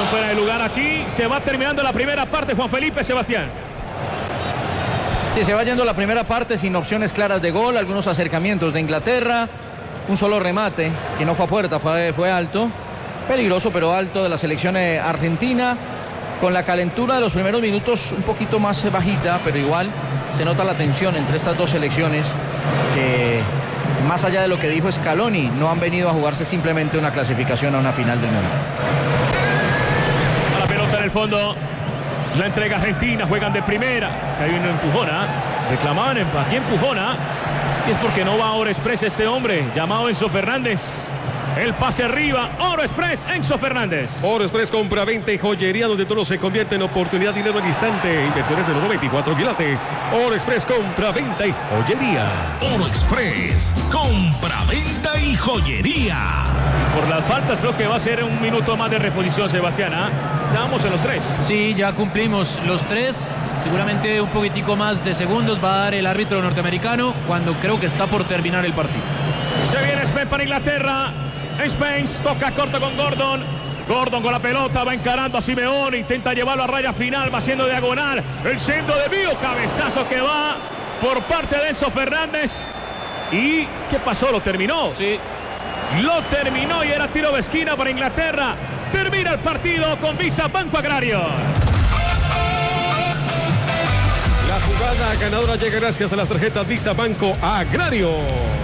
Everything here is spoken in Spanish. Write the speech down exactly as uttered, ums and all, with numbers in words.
fuera de lugar aquí. Se va terminando la primera parte, Juan Felipe, Sebastián. Sí, se va yendo la primera parte sin opciones claras de gol, algunos acercamientos de Inglaterra, un solo remate que no fue a puerta, fue, fue alto, peligroso pero alto de la selección argentina, con la calentura de los primeros minutos un poquito más bajita, pero igual se nota la tensión entre estas dos selecciones que, más allá de lo que dijo Scaloni, no han venido a jugarse simplemente una clasificación a una final del mundo. A la pelota en el fondo. La entrega argentina, juegan de primera. Hay una empujona. Reclamaban aquí empujona. Y es porque no va Oro Express este hombre, llamado Enzo Fernández. El pase arriba, Oro Express, Enzo Fernández. Oro Express, compra, venta y joyería, donde todo se convierte en oportunidad, dinero al instante. Inversiones de los veinticuatro quilates. Oro Express, compra, venta y joyería. Oro Express, compra, venta y joyería. Por las faltas creo que va a ser un minuto más de reposición, Sebastián. ¿eh? Ya vamos en los tres. Sí, ya cumplimos los tres. Seguramente un poquitico más de segundos va a dar el árbitro norteamericano cuando creo que está por terminar el partido. Se viene Spence para Inglaterra. Spence toca corto con Gordon. Gordon con la pelota, va encarando a Simeone, intenta llevarlo a raya final, va haciendo diagonal. El centro de Bio, cabezazo que va por parte de Enzo Fernández. ¿Y qué pasó? ¿Lo terminó? Sí. Lo terminó y era tiro de esquina para Inglaterra. Termina el partido con Visa Banco Agrario. La jugada ganadora llega gracias a las tarjetas Visa Banco Agrario.